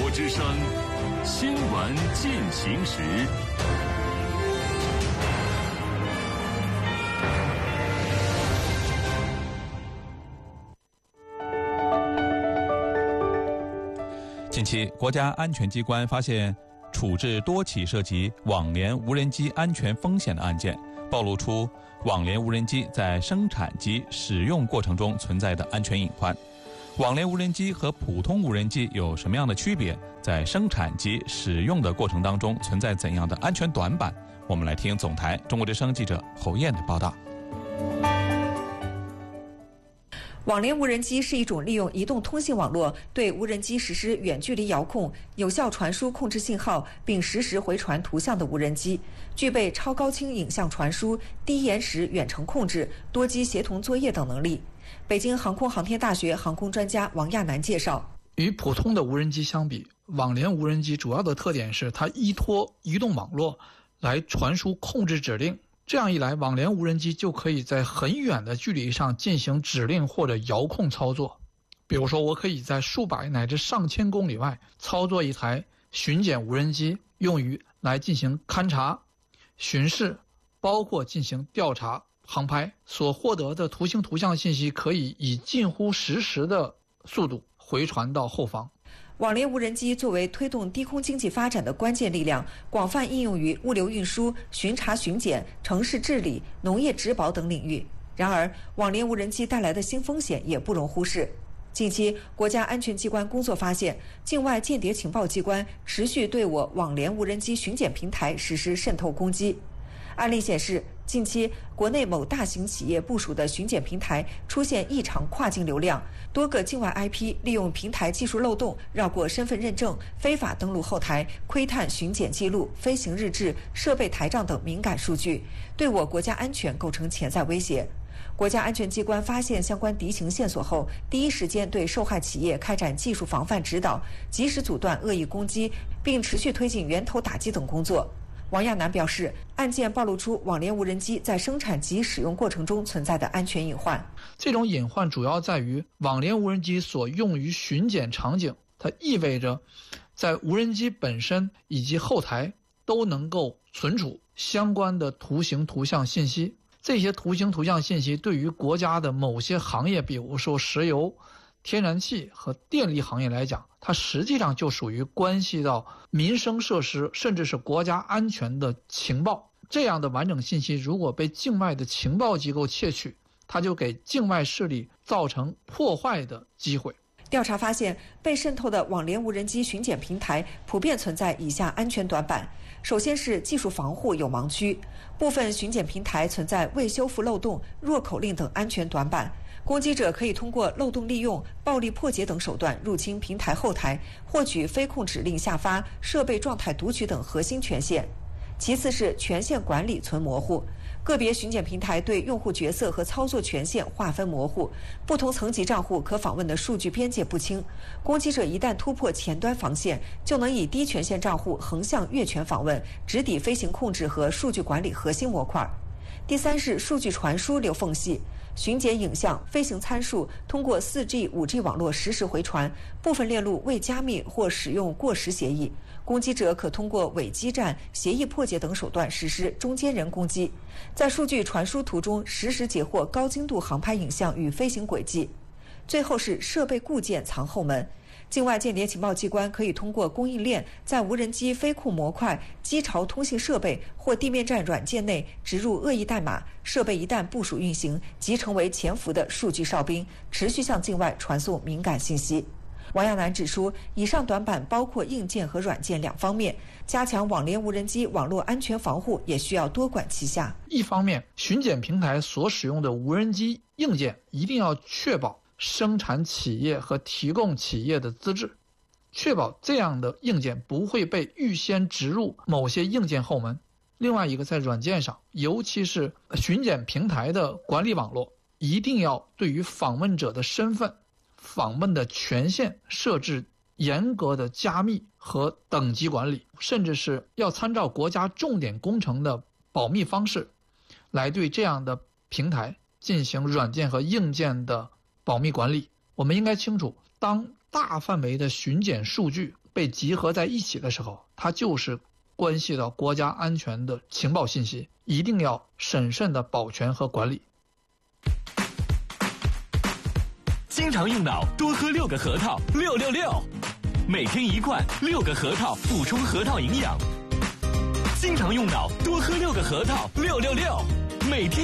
之声新闻进行时。 近期，国家安全机关发现处置多起涉及网联无人机安全风险的案件，暴露出网联无人机在生产及使用过程中存在的安全隐患。网联无人机和普通无人机有什么样的区别？在生产及使用的过程当中存在怎样的安全短板？我们来听总台中国之声记者侯燕的报道。 网联无人机是一种利用移动通信网络对无人机实施远距离遥控、有效传输控制信号并实时回传图像的无人机，具备超高清影像传输、低延时远程控制、多机协同作业等能力。北京航空航天大学航空专家王亚楠介绍， 与普通的无人机相比，网联无人机主要的特点是它依托移动网络来传输控制指令。这样一来，网联无人机就可以在很远的距离上进行指令或者遥控操作。比如说，我可以在数百乃至上千公里外操作一台巡检无人机，用于来进行勘察、巡视，包括进行调查、航拍。所获得的图形图像信息可以以近乎实时的速度回传到后方。 网联无人机作为推动低空经济发展的关键力量，广泛应用于物流运输、巡查巡检、城市治理、农业植保等领域。然而，网联无人机带来的新风险也不容忽视。近期，国家安全机关工作发现，境外间谍情报机关持续对我网联无人机巡检平台实施渗透攻击。案例显示，近期国内某大型企业部署的巡检平台出现异常跨境流量，多个境外 IP 利用平台技术漏洞，绕过身份认证，非法登录后台，窥探巡检记录、飞行日志、设备台账等敏感数据，对我国家安全构成潜在威胁。国家安全机关发现相关敌情线索后，第一时间对受害企业开展技术防范指导，及时阻断恶意攻击，并持续推进源头打击等工作。王亚楠表示，案件暴露出网联无人机在生产及使用过程中存在的安全隐患。 这种隐患主要在于网联无人机所用于巡检场景，它意味着在无人机本身以及后台都能够存储相关的图形图像信息。这些图形图像信息对于国家的某些行业，比如说石油、天然气和电力行业来讲，它实际上就属于关系到民生设施甚至是国家安全的情报。这样的完整信息如果被境外的情报机构窃取，它就给境外势力造成破坏的机会。 调查发现，被渗透的网联无人机巡检平台普遍存在以下安全短板。首先是技术防护有盲区，部分巡检平台存在未修复漏洞、弱口令等安全短板。攻击者可以通过漏洞利用、暴力破解等手段入侵平台后台，获取飞控指令下发、设备状态读取等核心权限。其次是权限管理存模糊，个别巡检平台对用户角色和操作权限划分模糊，不同层级账户可访问的数据边界不清。攻击者一旦突破前端防线，就能以低权限账户横向越权访问，直抵飞行控制和数据管理核心模块。第三是数据传输留缝隙，巡检影像、飞行参数通过 4G、5G 网络实时回传，部分链路未加密或使用过时协议，攻击者可通过伪基站、协议破解等手段实施中间人攻击，在数据传输途中实时截获高精度航拍影像与飞行轨迹。最后是设备固件藏后门，境外间谍情报机关可以通过供应链在无人机飞控模块、机巢通信设备或地面站软件内植入恶意代码，设备一旦部署运行，即成为潜伏的数据哨兵，持续向境外传送敏感信息。王亚楠指出，以上短板包括硬件和软件两方面，加强网联无人机网络安全防护也需要多管齐下。 一方面，巡检平台所使用的无人机硬件一定要确保生产企业和提供企业的资质，确保这样的硬件不会被预先植入某些硬件后门。另外一个，在软件上，尤其是巡检平台的管理网络，一定要对于访问者的身份、访问的权限设置严格的加密和等级管理，甚至是要参照国家重点工程的保密方式，来对这样的平台进行软件和硬件的保密管理。我们应该清楚，当大范围的巡检数据被集合在一起的时候，它就是关系到国家安全的情报信息，一定要审慎的保全和管理。 经常用脑，多喝6个核桃，666，每天1罐6个核桃，补充核桃营养。经常用脑，多喝6个核桃，666，每天。